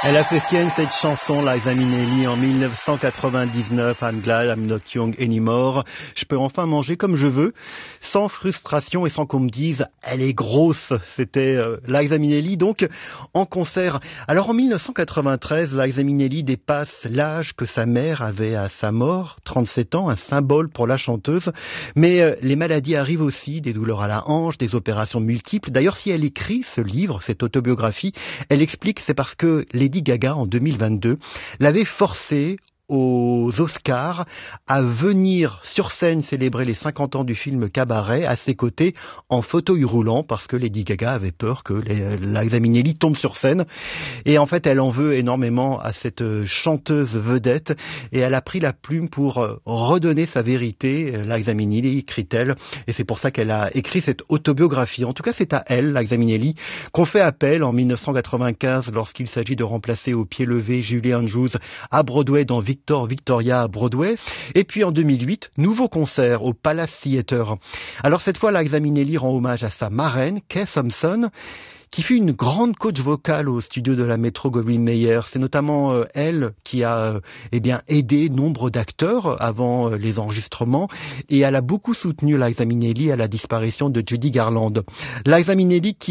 Elle a fait sienne cette chanson, Liza Minnelli, en 1999, I'm glad I'm not young anymore. Je peux enfin manger comme je veux, sans frustration et sans qu'on me dise elle est grosse. C'était Liza Minnelli, donc en concert. Alors en 1993, Liza Minnelli dépasse l'âge que sa mère avait à sa mort, 37 ans, un symbole pour la chanteuse. Mais les maladies arrivent aussi, des douleurs à la hanche, des opérations multiples. D'ailleurs, si elle écrit ce livre, cette autobiographie, elle explique c'est parce que Lady Gaga, en 2022, l'avait forcé aux Oscars à venir sur scène célébrer les 50 ans du film Cabaret à ses côtés en fauteuil roulant parce que Lady Gaga avait peur que Liza Minnelli tombe sur scène. Et en fait, elle en veut énormément à cette chanteuse vedette et elle a pris la plume pour redonner sa vérité. Liza Minnelli, écrit-elle, et c'est pour ça qu'elle a écrit cette autobiographie. En tout cas, c'est à elle, Liza Minnelli, qu'on fait appel en 1995 lorsqu'il s'agit de remplacer au pied levé Julie Andrews à Broadway dans Victoria à Broadway. Et puis en 2008, nouveau concert au Palace Theatre. Alors cette fois, Liza Minnelli rend hommage à sa marraine, Kay Thompson, qui fut une grande coach vocale au studio de la Metro-Goldwyn-Mayer. C'est notamment elle qui a aidé nombre d'acteurs avant les enregistrements et elle a beaucoup soutenu Liza Minnelli à la disparition de Judy Garland. Liza Minnelli qui